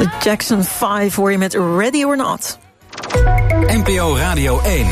De Jackson 5 hoor je met Ready or Not. NPO Radio 1.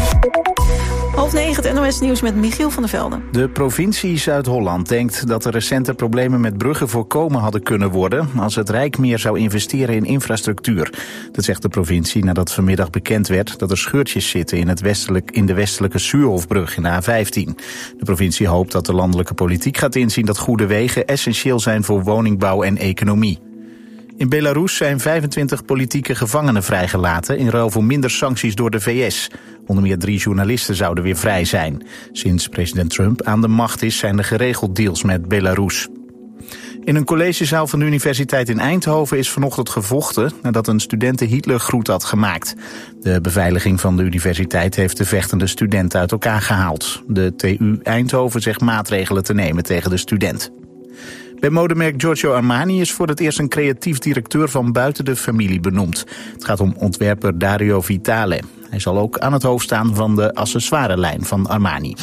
8:30 het NOS-nieuws met Michiel van der Velde. De provincie Zuid-Holland denkt dat de recente problemen met bruggen voorkomen hadden kunnen worden als het Rijk meer zou investeren in infrastructuur. Dat zegt de provincie nadat vanmiddag bekend werd dat er scheurtjes zitten in de westelijke Suurhofbrug in de A15. De provincie hoopt dat de landelijke politiek gaat inzien dat goede wegen essentieel zijn voor woningbouw en economie. In Belarus zijn 25 politieke gevangenen vrijgelaten in ruil voor minder sancties door de VS. Onder meer 3 journalisten zouden weer vrij zijn. Sinds president Trump aan de macht is, zijn er geregeld deals met Belarus. In een collegezaal van de Universiteit in Eindhoven is vanochtend gevochten nadat een student Hitlergroet had gemaakt. De beveiliging van de universiteit heeft de vechtende studenten uit elkaar gehaald. De TU Eindhoven zegt maatregelen te nemen tegen de student. Bij modemerk Giorgio Armani is voor het eerst een creatief directeur van buiten de familie benoemd. Het gaat om ontwerper Dario Vitale. Hij zal ook aan het hoofd staan van de accessoirelijn van Armani.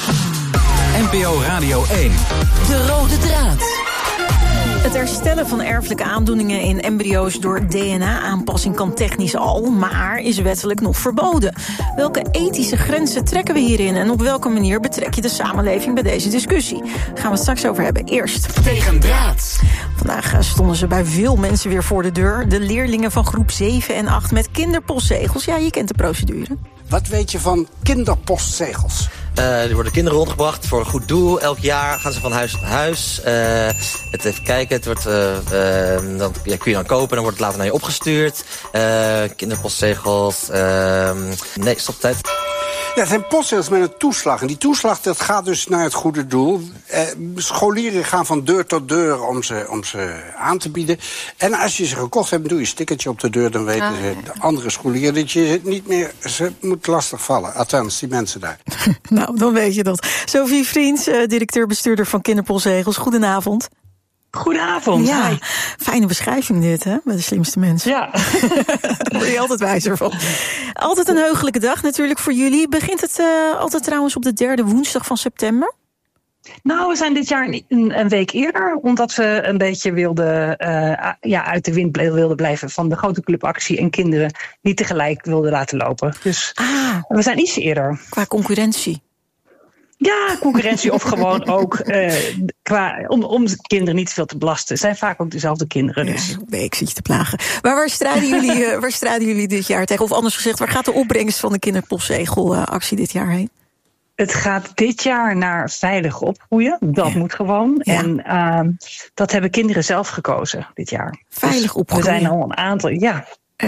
NPO Radio 1. De rode draad. Het herstellen van erfelijke aandoeningen in embryo's door DNA-aanpassing kan technisch al, maar is wettelijk nog verboden. Welke ethische grenzen trekken we hierin en op welke manier betrek je de samenleving bij deze discussie? Daar gaan we het straks over hebben. Eerst Tegendraad. Vandaag stonden ze bij veel mensen weer voor de deur. De leerlingen van groep 7 en 8 met kinderpostzegels. Ja, je kent de procedure. Wat weet je van kinderpostzegels? Er worden kinderen rondgebracht voor een goed doel. Elk jaar gaan ze van huis tot huis. Het even kijken, het wordt, dan kun je dan kopen en dan wordt het later naar je opgestuurd. Kinderpostzegels. Nee, stoptijd. Ja, het zijn postzegels met een toeslag. En die toeslag dat gaat dus naar het goede doel. Scholieren gaan van deur tot deur om ze aan te bieden. En als je ze gekocht hebt, doe je een stickertje op de deur. Dan weten de andere scholieren dat je het niet meer... Ze moet lastig vallen. Althans, die mensen daar. Nou, dan weet je dat. Sophie Vriends, directeur-bestuurder van Kinderpostzegels. Goedenavond. Goedenavond. Ja, fijne beschrijving dit, hè, bij de slimste mensen. Ja. Daar word je altijd wijzer van. Altijd een heugelijke dag natuurlijk voor jullie. Begint het altijd trouwens op de 3e woensdag van september? Nou, we zijn dit jaar een week eerder, omdat we een beetje wilden uit de wind wilden blijven van de grote clubactie en kinderen niet tegelijk wilden laten lopen. Dus we zijn iets eerder. Qua concurrentie? Ja, concurrentie of gewoon ook om kinderen niet te veel te belasten. Het zijn vaak ook dezelfde kinderen. Dus. Ja, ik zit je te plagen. Maar waar strijden jullie dit jaar tegen? Of anders gezegd, waar gaat de opbrengst van de kinderpostzegelactie dit jaar heen? Het gaat dit jaar naar veilig opgroeien. Dat moet gewoon. Ja. En dat hebben kinderen zelf gekozen dit jaar. Veilig opgroeien? We zijn al een aantal, ja.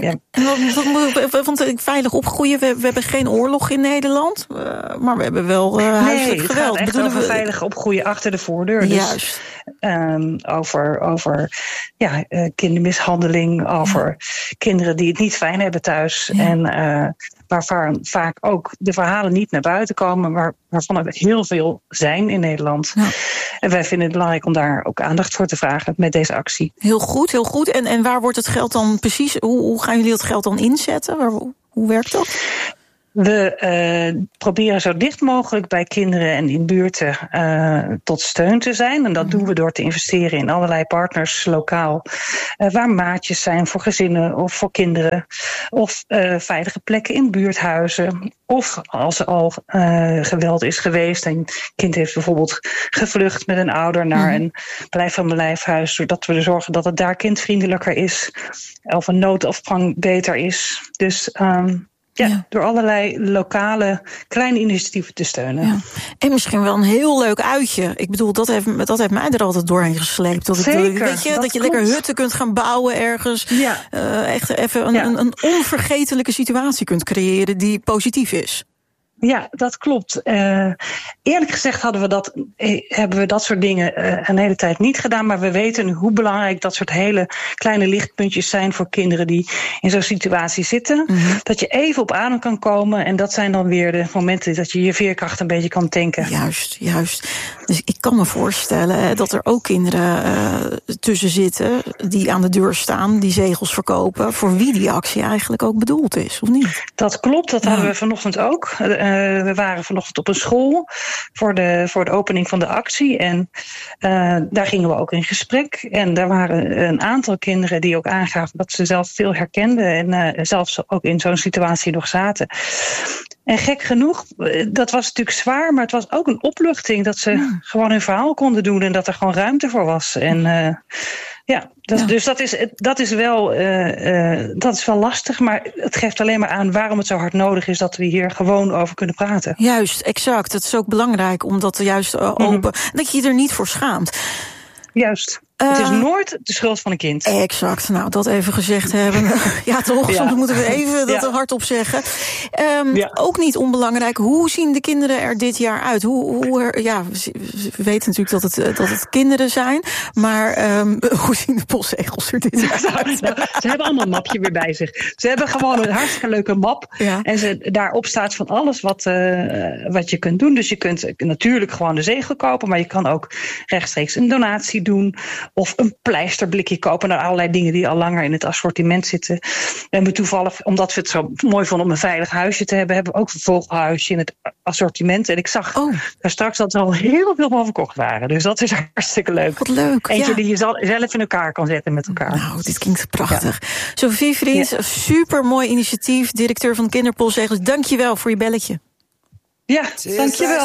Want veilig opgroeien, we hebben geen oorlog in Nederland, maar we hebben wel huiselijk geweld. Het gaat echt over veilig opgroeien achter de voordeur. Juist. Dus, over kindermishandeling, over kinderen die het niet fijn hebben thuis. Ja. En waarvan vaak ook de verhalen niet naar buiten komen, waarvan er heel veel zijn in Nederland. Ja. En wij vinden het belangrijk om daar ook aandacht voor te vragen met deze actie. Heel goed, heel goed. En waar wordt het geld dan precies? Hoe gaan jullie dat geld dan inzetten? Hoe werkt dat? We proberen zo dicht mogelijk bij kinderen en in buurten tot steun te zijn. En dat doen we door te investeren in allerlei partners lokaal. Waar maatjes zijn voor gezinnen of voor kinderen. Of veilige plekken in buurthuizen. Of als er al geweld is geweest en een kind heeft bijvoorbeeld gevlucht met een ouder naar een blijf van blijfhuis. Zodat we zorgen dat het daar kindvriendelijker is. Of een noodopvang beter is. Dus... Ja, door allerlei lokale kleine initiatieven te steunen. Ja. En misschien wel een heel leuk uitje. Ik bedoel, dat heeft mij er altijd doorheen gesleept. Zeker, dat je lekker hutten kunt gaan bouwen ergens. Ja. Echt even een onvergetelijke situatie kunt creëren die positief is. Ja, dat klopt. Eerlijk gezegd hebben we dat soort dingen een hele tijd niet gedaan. Maar we weten nu hoe belangrijk dat soort hele kleine lichtpuntjes zijn voor kinderen die in zo'n situatie zitten. Mm-hmm. Dat je even op adem kan komen. En dat zijn dan weer de momenten dat je je veerkracht een beetje kan tanken. Juist. Dus ik kan me voorstellen dat er ook kinderen tussen zitten die aan de deur staan, die zegels verkopen, voor wie die actie eigenlijk ook bedoeld is, of niet? Dat klopt, dat hadden we vanochtend ook. We waren vanochtend op een school voor de opening van de actie. En daar gingen we ook in gesprek. En daar waren een aantal kinderen die ook aangaven dat ze zelf veel herkenden. En zelfs ook in zo'n situatie nog zaten. En gek genoeg, dat was natuurlijk zwaar, maar het was ook een opluchting dat ze gewoon hun verhaal konden doen en dat er gewoon ruimte voor was. En dus dat is wel lastig, maar het geeft alleen maar aan waarom het zo hard nodig is dat we hier gewoon over kunnen praten. Juist, exact. Het is ook belangrijk om dat juist open, dat je je er niet voor schaamt. Juist. Het is nooit de schuld van een kind. Exact. Nou, dat even gezegd hebben. Ja, toch? Soms moeten we even dat er hardop zeggen. Ook niet onbelangrijk. Hoe zien de kinderen er dit jaar uit? We weten natuurlijk dat het kinderen zijn. Maar hoe zien de postzegels er dit jaar uit? Ze hebben allemaal een mapje weer bij zich. Ze hebben gewoon een hartstikke leuke map. Ja. En daarop staat van alles wat je kunt doen. Dus je kunt natuurlijk gewoon de zegel kopen. Maar je kan ook rechtstreeks een donatie doen. Of een pleisterblikje kopen naar allerlei dingen die al langer in het assortiment zitten. En we toevallig, omdat we het zo mooi vonden om een veilig huisje te hebben, hebben we ook een vogelhuisje in het assortiment. En ik zag daar straks dat er al heel veel van verkocht waren. Dus dat is hartstikke leuk. Wat leuk. Eentje die je zelf in elkaar kan zetten met elkaar. Nou, dit klinkt prachtig. Sophie Vriends, super mooi initiatief. Directeur van Kinderpostzegels. Dank je wel voor je belletje. Ja, dank je wel.